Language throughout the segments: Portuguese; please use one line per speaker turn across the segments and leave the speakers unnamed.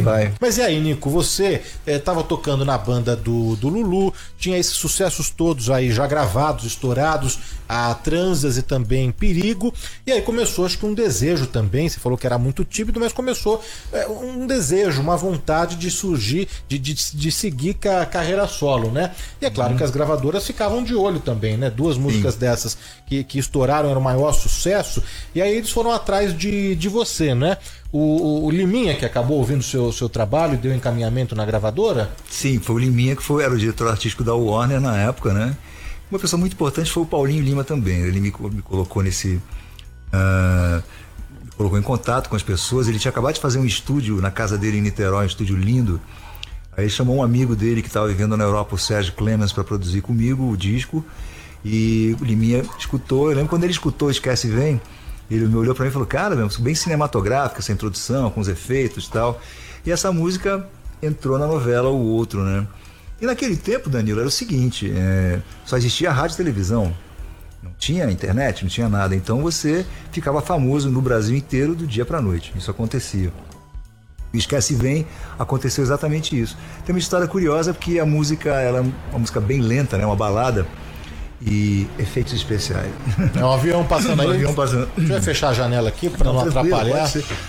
vai.
Mas e aí, Nico, você estava tocando na banda do Lulu, tinha esses sucessos todos aí já gravados, estourados, a Transas e também Perigo, e aí começou, acho que um desejo também, você falou que era muito tímido, mas começou um desejo, uma vontade de surgir, de seguir com a carreira solo, né? E é claro que as gravadoras ficavam de olho também, né? Duas músicas dessas que estouraram, era o maior sucesso, e aí eles foram atrás de você, né? O Liminha, que acabou ouvindo o seu trabalho e deu encaminhamento na gravadora?
Sim, foi o Liminha que era o diretor artístico da Warner na época, né? Uma pessoa muito importante foi o Paulinho Lima também. Ele me colocou me colocou em contato com as pessoas. Ele tinha acabado de fazer um estúdio na casa dele em Niterói, um estúdio lindo. Aí ele chamou um amigo dele que estava vivendo na Europa, o Sérgio Clemens, para produzir comigo o disco. E o Liminha escutou. Eu lembro quando ele escutou Esquece Vem, ele me olhou para mim e falou: cara, bem cinematográfica essa introdução, com os efeitos e tal. E essa música entrou na novela O Outro, né? E naquele tempo, Danilo, era o seguinte, só existia rádio e televisão, não tinha internet, não tinha nada, então você ficava famoso no Brasil inteiro do dia para a noite, isso acontecia. E Esquece Vem, aconteceu exatamente isso. Tem uma história curiosa, porque a música era uma música bem lenta, né, uma balada, e efeitos especiais.
É um avião passando aí.
Um avião passando.
Deixa eu fechar a janela aqui para não atrapalhar.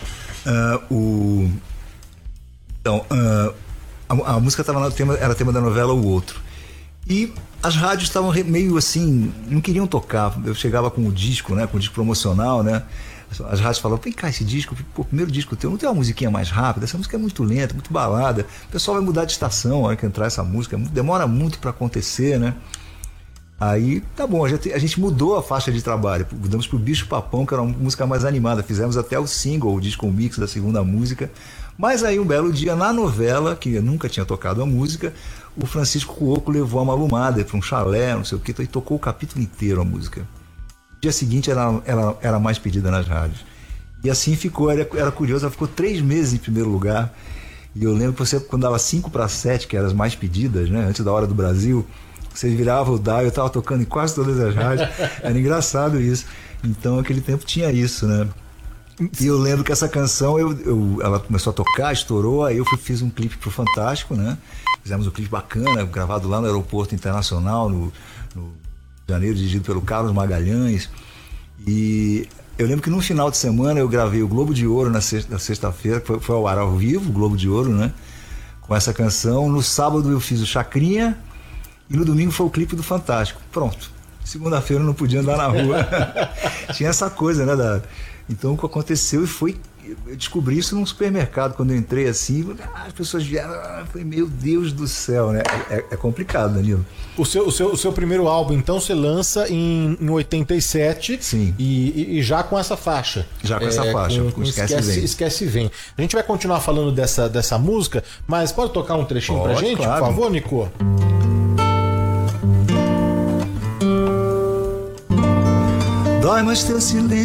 A música era tema da novela O Outro. E as rádios estavam meio assim, não queriam tocar. Eu chegava com o disco, né, com o disco promocional, né? As rádios falavam: vem cá, esse disco, pô, primeiro disco teu, não tem uma musiquinha mais rápida? Essa música é muito lenta, muito balada. O pessoal vai mudar de estação na hora que entrar essa música, demora muito para acontecer, né? Aí, tá bom, a gente mudou a faixa de trabalho, mudamos pro Bicho Papão, que era uma música mais animada, fizemos até o single, o disco mix da segunda música. Mas aí um belo dia, na novela, que eu nunca tinha tocado a música, o Francisco Cuoco levou a Malumada para um chalé, não sei o que, e tocou o capítulo inteiro a música. No dia seguinte era mais pedida nas rádios. E assim ficou, era curioso, ela ficou 3 meses em primeiro lugar. E eu lembro que você, quando dava 5:07, que eram as mais pedidas, né, antes da Hora do Brasil, você virava o dial, eu estava tocando em quase todas as rádios. Era engraçado isso. Então, naquele tempo tinha isso, né? E eu lembro que essa canção, ela começou a tocar, estourou, aí eu fiz um clipe pro Fantástico, né? Fizemos um clipe bacana, gravado lá no Aeroporto Internacional, no janeiro, dirigido pelo Carlos Magalhães. E eu lembro que no final de semana eu gravei o Globo de Ouro na sexta-feira, que foi ao ar ao vivo, o Globo de Ouro, né? Com essa canção. No sábado eu fiz o Chacrinha e no domingo foi o clipe do Fantástico. Pronto. Segunda-feira eu não podia andar na rua. Tinha essa coisa, né? Então o que aconteceu eu descobri isso num supermercado, quando eu entrei assim, as pessoas vieram, falei, meu Deus do céu, né? É complicado, Danilo.
O seu primeiro álbum, então, você lança em 87.
Sim.
E já com essa faixa.
Já com essa faixa, com
Esquece Vem. A gente vai continuar falando dessa música, mas pode tocar um trechinho pra gente, claro, por favor, Nico?
Dói, mas teu silêncio